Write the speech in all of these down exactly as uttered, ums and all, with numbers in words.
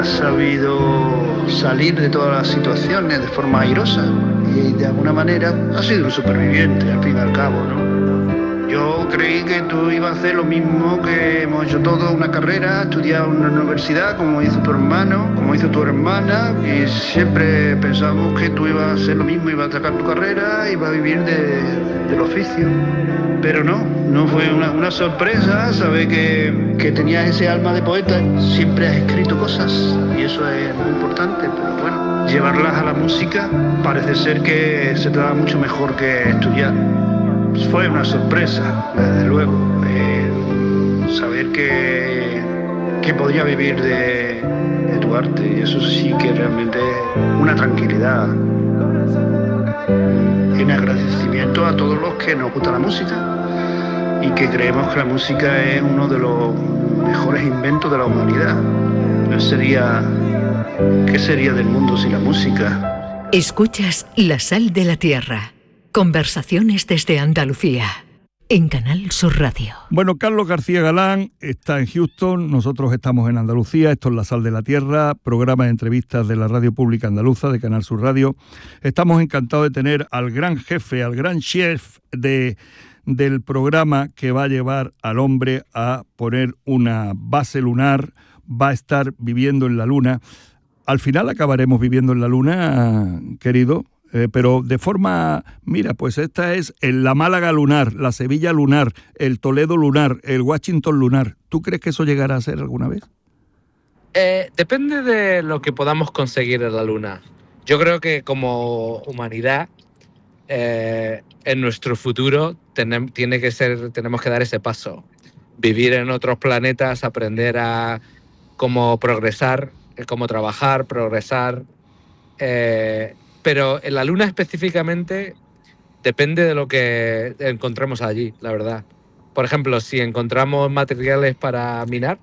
ha sabido salir de todas las situaciones de forma airosa y de alguna manera ha sido un superviviente al fin y al cabo, ¿no? Yo creí que tú ibas a hacer lo mismo que hemos hecho todos, una carrera, estudiar en una universidad como hizo tu hermano, como hizo tu hermana, y siempre pensamos que tú ibas a hacer lo mismo, ibas a sacar tu carrera, ibas a vivir de, del oficio. Pero no, no fue una, una sorpresa saber que, que tenías ese alma de poeta. Siempre has escrito cosas y eso es muy importante, pero bueno, llevarlas a la música parece ser que se te da mucho mejor que estudiar. Fue una sorpresa, desde luego, eh, saber que, que podía vivir de, de tu arte, y eso sí que realmente es una tranquilidad. En agradecimiento a todos los que nos gusta la música y que creemos que la música es uno de los mejores inventos de la humanidad. ¿Qué sería, qué sería del mundo sin la música? Escuchas La Sal de la Tierra. Conversaciones desde Andalucía, en Canal Sur Radio. Bueno, Carlos García Galán está en Houston, nosotros estamos en Andalucía, esto es La Sal de la Tierra, programa de entrevistas de la Radio Pública Andaluza, de Canal Sur Radio. Estamos encantados de tener al gran jefe, al gran chef de, del programa que va a llevar al hombre a poner una base lunar, va a estar viviendo en la luna. Al final acabaremos viviendo en la luna, querido. Eh, pero de forma, mira, pues esta es el, la Málaga lunar, la Sevilla lunar, el Toledo lunar, el Washington lunar. ¿Tú crees que eso llegará a ser alguna vez? Eh, depende de lo que podamos conseguir en la luna. Yo creo que como humanidad, eh, en nuestro futuro tenem, tiene que ser, tenemos que dar ese paso. Vivir en otros planetas, aprender a cómo progresar, cómo trabajar, progresar. Eh, Pero en la Luna específicamente depende de lo que encontremos allí, la verdad. Por ejemplo, si encontramos materiales para minar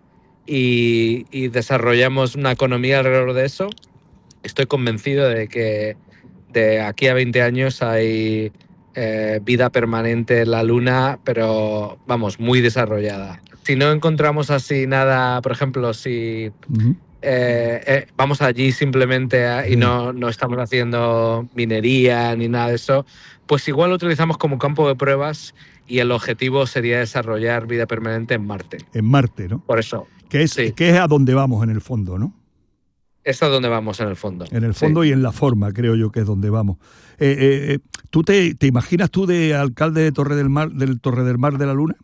y, y desarrollamos una economía alrededor de eso, estoy convencido de que de aquí a veinte años hay eh, vida permanente en la Luna, pero vamos, muy desarrollada. Si no encontramos así nada, por ejemplo, si... Uh-huh. Eh, eh, vamos allí simplemente a, y no, no estamos haciendo minería ni nada de eso, pues igual lo utilizamos como campo de pruebas y el objetivo sería desarrollar vida permanente en Marte. En Marte, ¿no? Por eso. Que es, sí. que es a donde vamos en el fondo, ¿no? Es a donde vamos en el fondo. En el fondo sí. Y en la forma, creo yo que es donde vamos. Eh, eh, ¿Tú te, te imaginas tú de alcalde de Torre del Mar, del Torre del Mar de la Luna?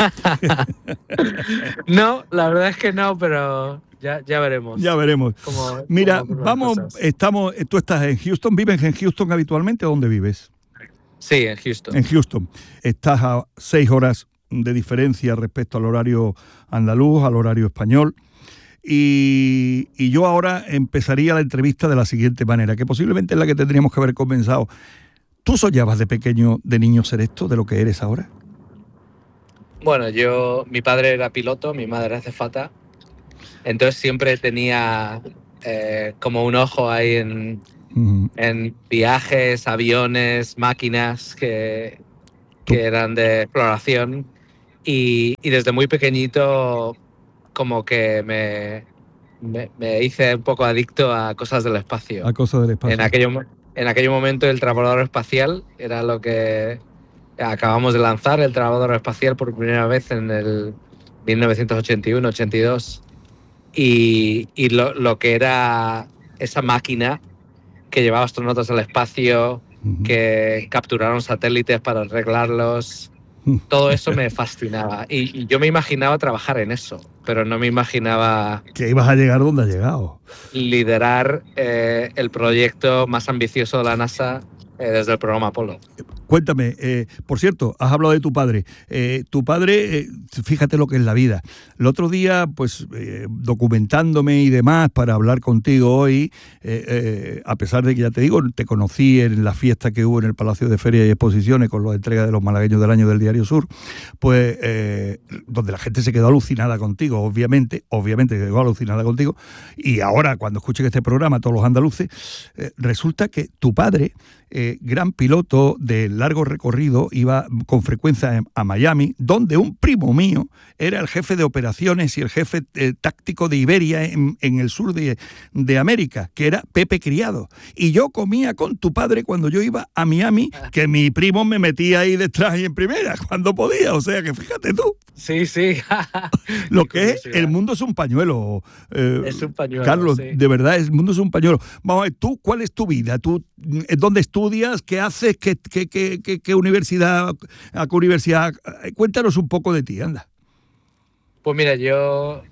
No, la verdad es que no, pero... Ya, ya veremos. Ya veremos. Cómo, Mira, cómo vamos, estamos, tú estás en Houston, ¿vives en Houston habitualmente o dónde vives? Sí, en Houston. En Houston. Estás a seis horas de diferencia respecto al horario andaluz, al horario español. Y, y yo ahora empezaría la entrevista de la siguiente manera, que posiblemente es la que tendríamos que haber comenzado. ¿Tú soñabas de pequeño, de niño, ser esto, de lo que eres ahora? Bueno, yo, mi padre era piloto, mi madre azafata. Entonces siempre tenía eh, como un ojo ahí en, uh-huh. en viajes, aviones, máquinas que, que eran de exploración y, y desde muy pequeñito como que me, me, me hice un poco adicto a cosas del espacio. A cosas del espacio. En aquello, en aquel momento el trabajador espacial era lo que acabamos de lanzar, el trabajador espacial por primera vez en el mil novecientos ochenta y uno ochenta y dos. Y, y lo, lo que era esa máquina que llevaba astronautas al espacio, uh-huh. que capturaron satélites para arreglarlos, uh-huh. todo eso me fascinaba. Y, y yo me imaginaba trabajar en eso, pero no me imaginaba... Que ibas a llegar donde has llegado. Liderar eh, el proyecto más ambicioso de la NASA eh, desde el programa Apolo. Cuéntame, eh, por cierto, has hablado de tu padre. Eh, tu padre, eh, fíjate lo que es la vida. El otro día, pues, eh, documentándome y demás para hablar contigo hoy, eh, eh, a pesar de que ya te digo, te conocí en la fiesta que hubo en el Palacio de Ferias y Exposiciones con la entrega de los malagueños del año del Diario Sur, pues, eh, donde la gente se quedó alucinada contigo, obviamente, obviamente se quedó alucinada contigo, y ahora, cuando escuchen este programa, todos los andaluces, eh, resulta que tu padre, eh, gran piloto de largo recorrido iba con frecuencia a Miami, donde un primo mío era el jefe de operaciones y el jefe eh, táctico de Iberia en, en el sur de, de América, que era Pepe Criado. Y yo comía con tu padre cuando yo iba a Miami, que mi primo me metía ahí detrás y en primera, cuando podía. O sea que fíjate tú. Sí, sí. Lo que es, el mundo es un pañuelo. Eh, es un pañuelo, Carlos, sí. De verdad, el mundo es un pañuelo. Vamos a ver, ¿tú cuál es tu vida? ¿Tú dónde estudias? ¿Qué haces? ¿Qué, qué, qué, qué, qué universidad? ¿A qué universidad? Cuéntanos un poco de ti, anda. Pues mira, yo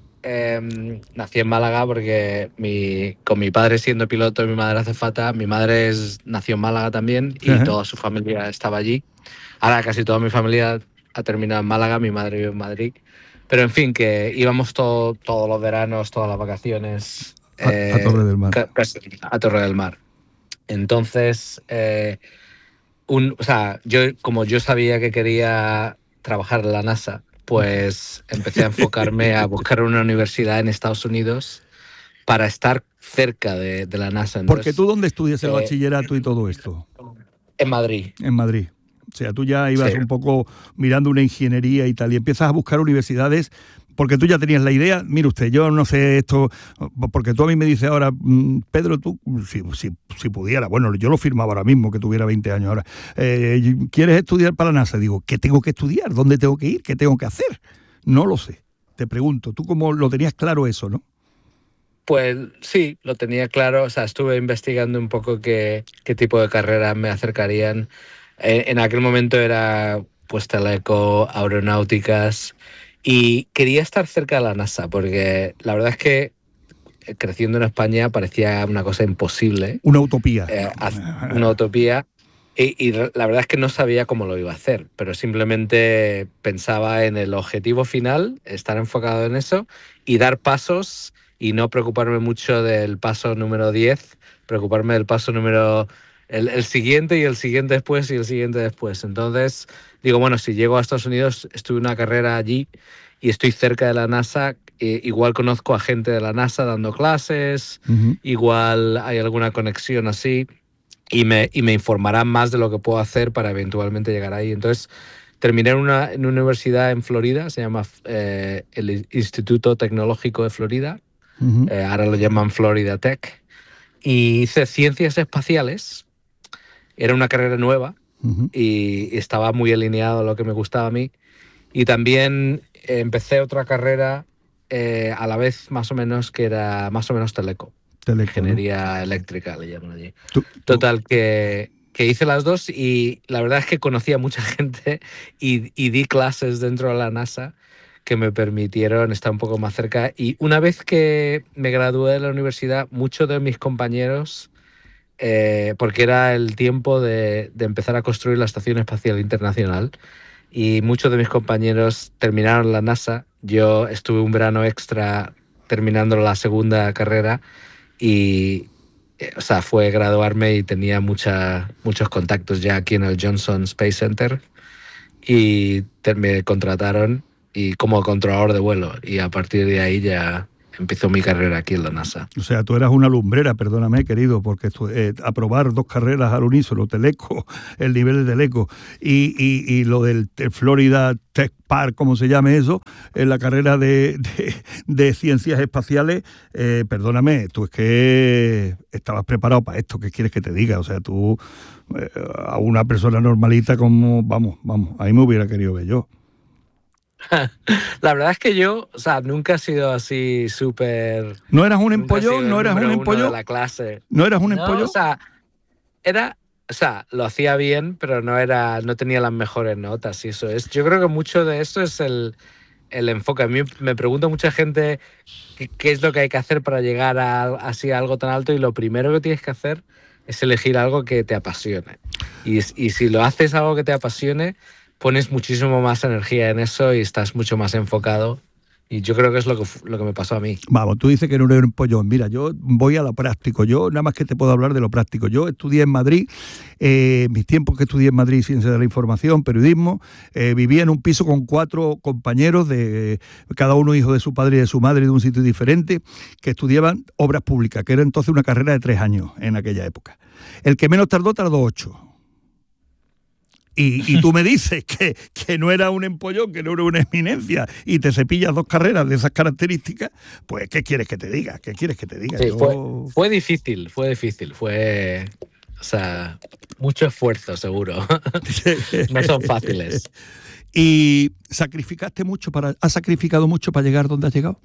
eh, nací en Málaga porque mi, con mi padre siendo piloto y mi madre azafata, mi madre es, nació en Málaga también y uh-huh. toda su familia estaba allí. Ahora casi toda mi familia ha terminado en Málaga, mi madre vive en Madrid. Pero en fin, que íbamos todo, todos los veranos, todas las vacaciones a, eh, a Torre del Mar. A Torre del Mar. Entonces, eh, un, o sea, yo como yo sabía que quería trabajar en la NASA, pues empecé a enfocarme a buscar una universidad en Estados Unidos para estar cerca de, de la NASA. Entonces, porque tú dónde estudias el eh, bachillerato y todo esto? En Madrid. En Madrid. O sea, tú ya ibas sí. un poco mirando una ingeniería y tal, y empiezas a buscar universidades, porque tú ya tenías la idea. Mire usted, yo no sé esto, porque tú a mí me dices ahora, Pedro, tú, si, si, si pudiera, bueno, yo lo firmaba ahora mismo, que tuviera veinte años ahora, eh, ¿quieres estudiar para la NASA? Digo, ¿qué tengo que estudiar? ¿Dónde tengo que ir? ¿Qué tengo que hacer? No lo sé. Te pregunto, ¿tú cómo lo tenías claro eso, no? Pues sí, lo tenía claro. O sea, estuve investigando un poco qué, qué tipo de carreras me acercarían. En aquel momento era pues teleco, aeronáuticas y quería estar cerca de la NASA porque la verdad es que creciendo en España parecía una cosa imposible. Una utopía. Eh, una utopía y, y la verdad es que no sabía cómo lo iba a hacer, pero simplemente pensaba en el objetivo final, estar enfocado en eso y dar pasos y no preocuparme mucho del paso número diez, preocuparme del paso número... El, el siguiente y el siguiente después y el siguiente después. Entonces, digo, bueno, si llego a Estados Unidos, estuve una carrera allí y estoy cerca de la NASA, eh, igual conozco a gente de la NASA dando clases, uh-huh. igual hay alguna conexión así y me, y me informarán más de lo que puedo hacer para eventualmente llegar ahí. Entonces, terminé en una, en una universidad en Florida, se llama eh, el Instituto Tecnológico de Florida, uh-huh. eh, ahora lo llaman Florida Tech, y hice ciencias espaciales. Era una carrera nueva uh-huh. y estaba muy alineado a lo que me gustaba a mí. Y también empecé otra carrera eh, a la vez más o menos que era más o menos teleco. teleco Ingeniería ¿no? eléctrica le llaman allí. ¿Tú, tú? Total, que, que hice las dos y la verdad es que conocí a mucha gente y, y di clases dentro de la NASA que me permitieron estar un poco más cerca. Y una vez que me gradué de la universidad, muchos de mis compañeros... Eh, porque era el tiempo de, de empezar a construir la Estación Espacial Internacional y muchos de mis compañeros terminaron la NASA. Yo estuve un verano extra terminando la segunda carrera y eh, o sea, fue graduarme y tenía mucha, muchos contactos ya aquí en el Johnson Space Center y te, me contrataron y como controlador de vuelo y a partir de ahí ya... empezó mi carrera aquí en la NASA. O sea, tú eras una lumbrera, perdóname, querido, porque tú, eh, aprobar dos carreras al unísono, teleco, el nivel de teleco, y, y, y lo del Florida Tech Park, como se llame eso, en la carrera de, de, de ciencias espaciales, eh, perdóname, tú es que estabas preparado para esto, ¿qué quieres que te diga? O sea, tú, eh, a una persona normalita como, vamos, vamos, ahí me hubiera querido ver yo. La verdad es que yo, o sea, nunca he sido así súper... ¿No eras un empollón? ¿No eras un empollón? De la clase. ¿No eras un empollón? No, o sea, era... O sea, lo hacía bien, pero no era, no tenía las mejores notas y eso es. Yo creo que mucho de esto es el, el enfoque. A mí me pregunta mucha gente qué, qué es lo que hay que hacer para llegar a, así a algo tan alto y lo primero que tienes que hacer es elegir algo que te apasione. Y, y si lo haces algo que te apasione, pones muchísimo más energía en eso y estás mucho más enfocado. Y yo creo que es lo que, lo que me pasó a mí. Vamos, tú dices que no eres un pollón. Mira, yo voy a lo práctico. Yo nada más que te puedo hablar de lo práctico. Yo estudié en Madrid, eh, mis tiempos que estudié en Madrid, Ciencia de la Información, Periodismo, eh, vivía en un piso con cuatro compañeros, de cada uno hijo de su padre y de su madre, de un sitio diferente, que estudiaban obras públicas, que era entonces una carrera de tres años en aquella época. El que menos tardó, tardó ocho. y, y tú me dices que, que no era un empollón, que no era una eminencia, y te cepillas dos carreras de esas características, pues ¿qué quieres que te diga? ¿Qué quieres que te diga? Sí, Yo... fue, fue difícil, fue difícil, fue... O sea, mucho esfuerzo, seguro. No son fáciles. ¿Y sacrificaste mucho para, has sacrificado mucho para llegar donde has llegado?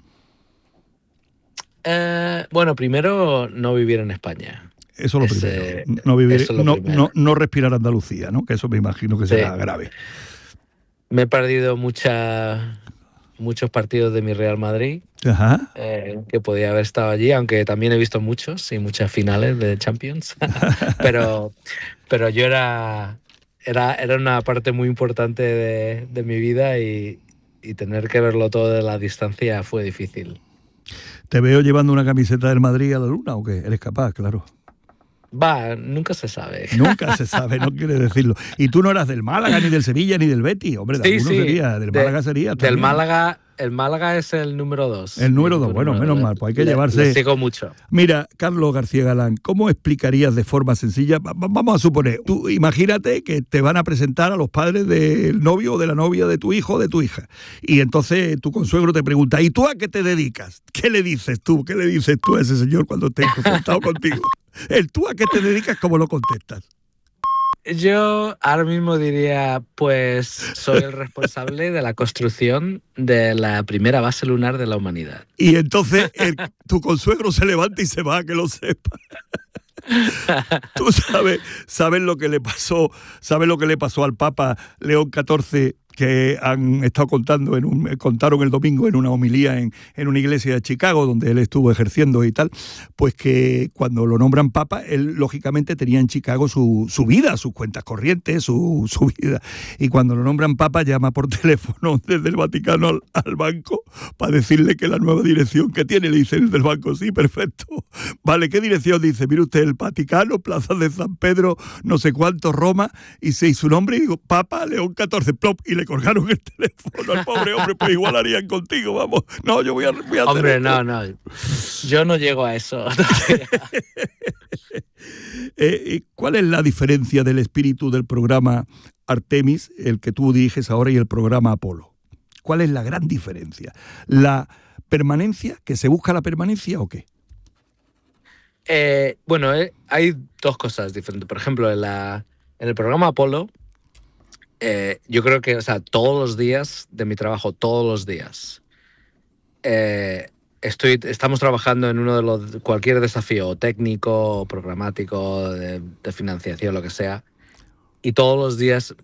Eh, bueno, primero no vivir en España. Eso es lo Ese, primero. No, vivir, eso es lo no, primero. no, no respirar Andalucía, ¿no? Que eso me imagino que será sí. grave. Me he perdido mucha, muchos partidos de mi Real Madrid. Ajá. Eh, que podía haber estado allí, aunque también he visto muchos y muchas finales de Champions. pero, pero yo era, era, era una parte muy importante de, de mi vida y, y tener que verlo todo de la distancia fue difícil. ¿Te veo llevando una camiseta del Madrid a la luna o qué? Eres capaz, claro. Va, nunca se sabe. Nunca se sabe, no quiere decirlo. Y tú no eras del Málaga, ni del Sevilla, ni del Betis. Hombre, de sí, alguno sí. sería, del Málaga de, sería también. Del Málaga, el Málaga es el número dos. El número dos, bueno, número menos dos. mal, pues hay que le, llevarse... Le sigo mucho. Mira, Carlos García Galán, ¿cómo explicarías de forma sencilla? Vamos a suponer, tú imagínate que te van a presentar a los padres del novio o de la novia de tu hijo o de tu hija. Y entonces tu consuegro te pregunta, ¿y tú a qué te dedicas? ¿Qué le dices tú? ¿Qué le dices tú a ese señor cuando esté confrontado contigo? El tú a qué te dedicas, ¿cómo lo contestas? Yo ahora mismo diría, pues soy el responsable de la construcción de la primera base lunar de la humanidad. Y entonces el, tu consuegro se levanta y se va, que lo sepa. Tú sabes, sabes lo que le pasó, sabes lo que le pasó al Papa León catorce, que han estado contando en un, contaron el domingo en una homilía en, en una iglesia de Chicago donde él estuvo ejerciendo y tal, pues que cuando lo nombran papa, él lógicamente tenía en Chicago su, su vida, sus cuentas corrientes, su, su vida, y cuando lo nombran papa llama por teléfono desde el Vaticano al, al banco para decirle que la nueva dirección que tiene, le dice el del banco, sí, perfecto, vale, ¿qué dirección? Dice, mire usted, el Vaticano, Plaza de San Pedro, no sé cuánto, Roma, y se su nombre, y digo, Papa León catorce, plop, y le colgaron el teléfono al pobre hombre, pues igual harían contigo, vamos. No, yo voy a, voy a hacer Hombre, esto. no, no. Yo no llego a eso. eh, ¿Cuál es la diferencia del espíritu del programa Artemis, el que tú diriges ahora, y el programa Apolo? ¿Cuál es la gran diferencia? ¿La permanencia, que se busca la permanencia o qué? Eh, bueno, eh, hay dos cosas diferentes. Por ejemplo, en, la, en el programa Apolo, Eh, yo creo que, o sea, todos los días de mi trabajo, todos los días, eh, estoy, estamos trabajando en uno de los, cualquier desafío técnico, programático, de, de financiación, lo que sea, y todos los días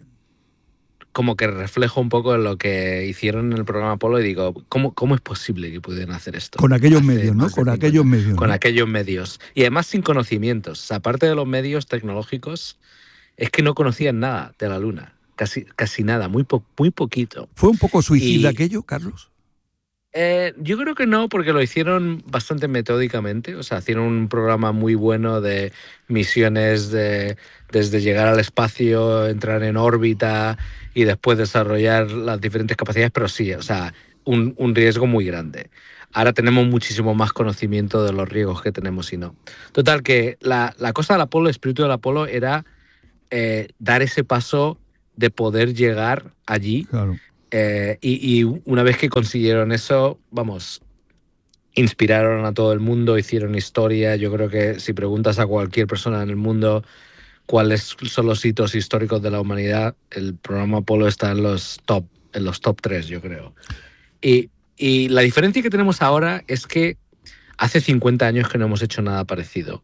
como que reflejo un poco lo que hicieron en el programa Apolo y digo, ¿cómo, cómo es posible que pudieran hacer esto? Con aquellos medios, ¿no? Con aquellos medios. Con ¿no? aquellos medios. Y además sin conocimientos. O sea, aparte de los medios tecnológicos, es que no conocían nada de la Luna. Casi, casi nada, muy, po muy poquito. ¿Fue un poco suicida y, aquello, Carlos? Eh, yo creo que no, porque lo hicieron bastante metódicamente. O sea, hicieron un programa muy bueno de misiones de, desde llegar al espacio, entrar en órbita y después desarrollar las diferentes capacidades, pero sí, o sea, un, un riesgo muy grande. Ahora tenemos muchísimo más conocimiento de los riesgos que tenemos y no. Total, que la, la cosa del Apolo, el espíritu del Apolo era eh, dar ese paso de poder llegar allí. Claro. Eh, y, y una vez que consiguieron eso, vamos, inspiraron a todo el mundo, hicieron historia. Yo creo que si preguntas a cualquier persona en el mundo cuáles son los hitos históricos de la humanidad, el programa Apolo está en los top, en los top tres, yo creo. Y, y la diferencia que tenemos ahora es que hace cincuenta años que no hemos hecho nada parecido.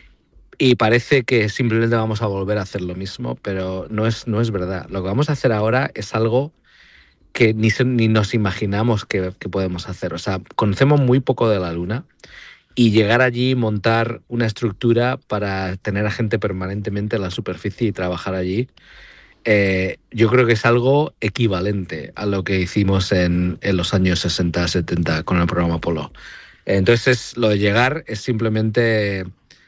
Y parece que simplemente vamos a volver a hacer lo mismo, pero no es, no es verdad. Lo que vamos a hacer ahora es algo que ni, se, ni nos imaginamos que, que podemos hacer. O sea, conocemos muy poco de la Luna y llegar allí, montar una estructura para tener a gente permanentemente en la superficie y trabajar allí, eh, yo creo que es algo equivalente a lo que hicimos en, en los años sesenta, setenta con el programa Apolo. Entonces, lo de llegar es simplemente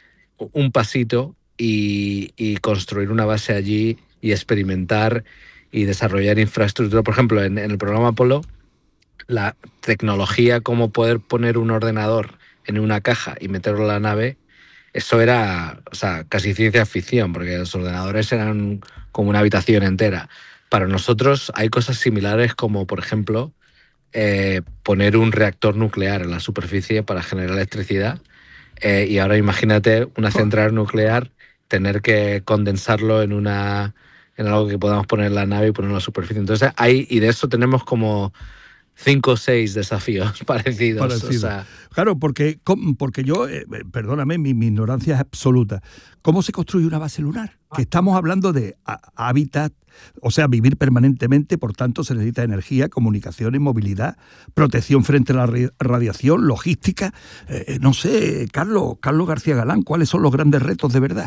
un pasito y, y construir una base allí y experimentar y desarrollar infraestructura. Por ejemplo, en, en el programa Apolo, la tecnología, como poder poner un ordenador en una caja y meterlo en la nave, eso era, o sea, casi ciencia ficción, porque los ordenadores eran como una habitación entera. Para nosotros hay cosas similares como, por ejemplo, eh, poner un reactor nuclear en la superficie para generar electricidad. Eh, y ahora imagínate una central nuclear, tener que condensarlo en una en algo que podamos poner en la nave y ponerlo en la superficie. Entonces, hay, y de eso tenemos como cinco o seis desafíos parecidos. Parecido. O sea, claro, porque, porque yo, eh, perdóname, mi, mi ignorancia es absoluta. ¿Cómo se construye una base lunar? Que estamos hablando de hábitat, o sea, vivir permanentemente, por tanto se necesita energía, comunicaciones, movilidad, protección frente a la radiación, logística. Eh, no sé, Carlos, Carlos García Galán, ¿cuáles son los grandes retos de verdad?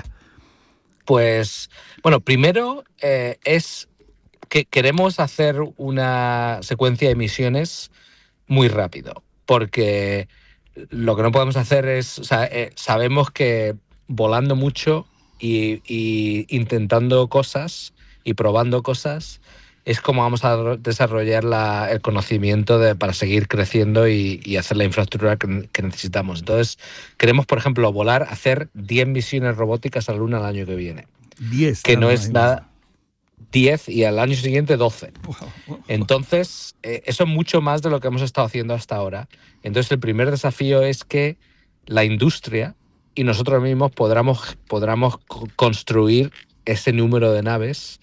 Pues, bueno, primero eh, es que queremos hacer una secuencia de misiones muy rápido, porque lo que no podemos hacer es, o sea, eh, sabemos que volando mucho y, y intentando cosas y probando cosas es como vamos a desarrollar la, el conocimiento de, para seguir creciendo y, y hacer la infraestructura que, que necesitamos. Entonces, queremos, por ejemplo, volar, hacer diez misiones robóticas a la Luna el año que viene. diez. Que no es nada... diez y al año siguiente doce. Entonces, eh, eso es mucho más de lo que hemos estado haciendo hasta ahora. Entonces, el primer desafío es que la industria y nosotros mismos podamos, podamos construir ese número de naves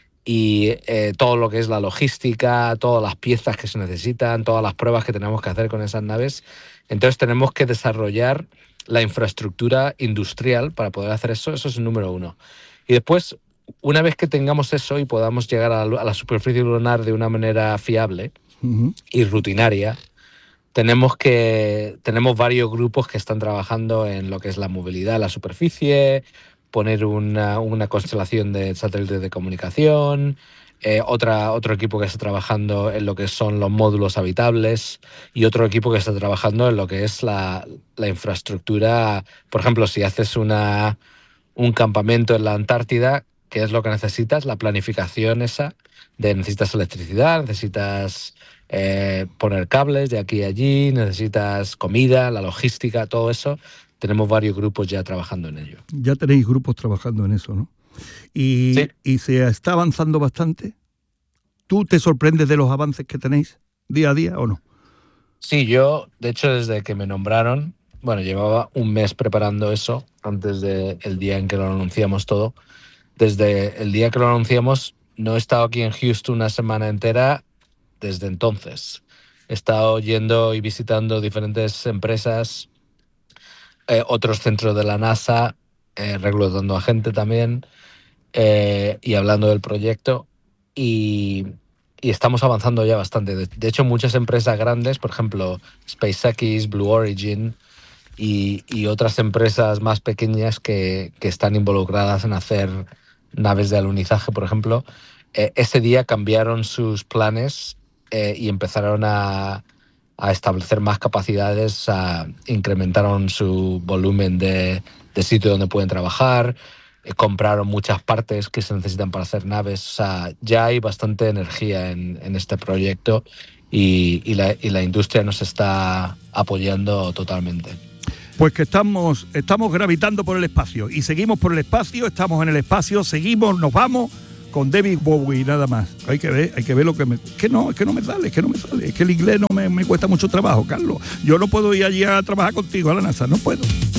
y eh, todo lo que es la logística, todas las piezas que se necesitan, todas las pruebas que tenemos que hacer con esas naves. Entonces, tenemos que desarrollar la infraestructura industrial para poder hacer eso. Eso es el número uno. Y después, una vez que tengamos eso y podamos llegar a la, a la superficie lunar de una manera fiable uh-huh. y rutinaria, tenemos que tenemos varios grupos que están trabajando en lo que es la movilidad en la superficie, poner una, una constelación de satélites de comunicación, eh, otra, otro equipo que está trabajando en lo que son los módulos habitables y otro equipo que está trabajando en lo que es la, la infraestructura. Por ejemplo, si haces una, un campamento en la Antártida, ¿qué es lo que necesitas? La planificación esa de necesitas electricidad, necesitas eh, poner cables de aquí a allí, necesitas comida, la logística, todo eso. Tenemos varios grupos ya trabajando en ello. Ya tenéis grupos trabajando en eso, ¿no? Y, sí. y se está avanzando bastante. ¿Tú te sorprendes de los avances que tenéis día a día o no? Sí, yo, de hecho, desde que me nombraron, bueno, llevaba un mes preparando eso antes del día en que lo anunciamos todo. Desde el día que lo anunciamos, no he estado aquí en Houston una semana entera desde entonces. He estado yendo y visitando diferentes empresas, eh, otros centros de la NASA, eh, reclutando a gente también eh, y hablando del proyecto. Y, y estamos avanzando ya bastante. De, de hecho, muchas empresas grandes, por ejemplo, SpaceX, Blue Origin y, y otras empresas más pequeñas que, que están involucradas en hacer naves de alunizaje, por ejemplo, eh, ese día cambiaron sus planes eh, y empezaron a, a establecer más capacidades, a, incrementaron su volumen de, de sitio donde pueden trabajar, eh, compraron muchas partes que se necesitan para hacer naves. O sea, ya hay bastante energía en, en este proyecto y, y, la, y la industria nos está apoyando totalmente. Pues que estamos, estamos gravitando por el espacio y seguimos por el espacio, estamos en el espacio, seguimos, nos vamos con David Bowie nada más. Hay que ver, hay que ver lo que me... Que no, es que no me sale, es que no me sale, es que el inglés no me, me cuesta mucho trabajo, Carlos. Yo no puedo ir allí a trabajar contigo a la NASA, no puedo.